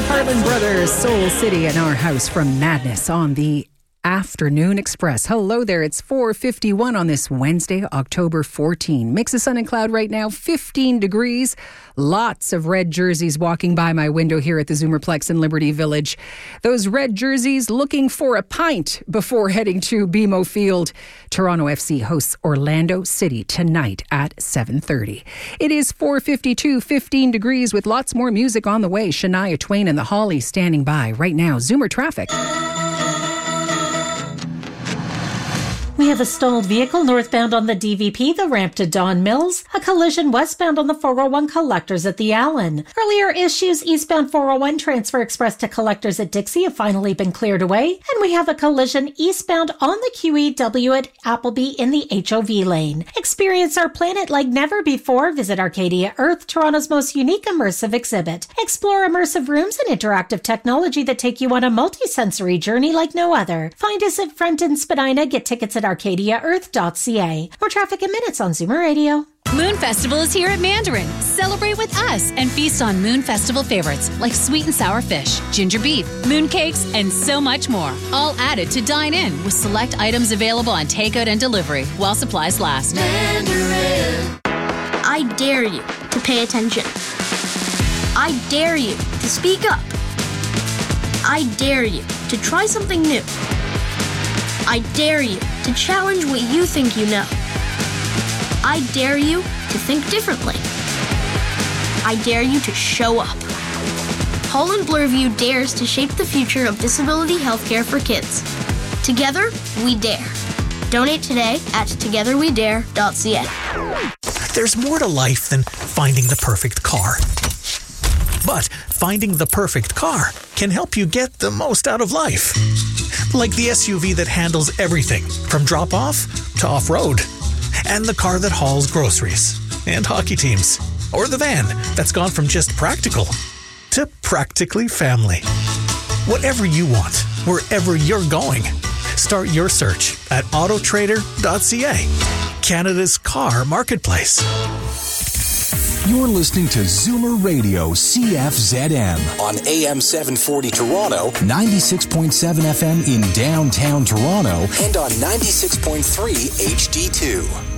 Harlan Brothers, Soul City, and Our House from Madness on the Afternoon Express. Hello there. It's 4:51 on this Wednesday, October 14. Mix of sun and cloud right now, 15 degrees. Lots of red jerseys walking by my window here at the Zoomerplex in Liberty Village. Those red jerseys looking for a pint before heading to BMO Field. Toronto FC hosts Orlando City tonight at 7:30. It is 4:52, 15 degrees with lots more music on the way. Shania Twain and the Hollies standing by right now. Zoomer traffic. We have a stalled vehicle northbound on the DVP, the ramp to Don Mills. A collision westbound on the 401 Collectors at the Allen. Earlier issues eastbound 401 Transfer Express to Collectors at Dixie have finally been cleared away. And we have a collision eastbound on the QEW at Appleby in the HOV lane. Experience our planet like never before. Visit Arcadia Earth, Toronto's most unique immersive exhibit. Explore immersive rooms and interactive technology that take you on a multi-sensory journey like no other. Find us at Front and Spadina. Get tickets at arcadiaearth.ca. More traffic in minutes on Zoomer Radio. Moon Festival is here at Mandarin. Celebrate with us and feast on Moon Festival favorites like sweet and sour fish, ginger beef, moon cakes, and so much more. All added to dine in with select items available on takeout and delivery while supplies last. Mandarin. I dare you to pay attention. I dare you to speak up. I dare you to try something new. I dare you to challenge what you think you know. I dare you to think differently. I dare you to show up. Holland Bloorview dares to shape the future of disability healthcare for kids. Together, we dare. Donate today at togetherwedare.ca. There's more to life than finding the perfect car. But finding the perfect car can help you get the most out of life. Like the SUV that handles everything from drop-off to off-road. And the car that hauls groceries and hockey teams. Or the van that's gone from just practical to practically family. Whatever you want, wherever you're going. Start your search at autotrader.ca, Canada's car marketplace. You're listening to Zoomer Radio CFZM on AM 740 Toronto, 96.7 FM in downtown Toronto, and on 96.3 HD2.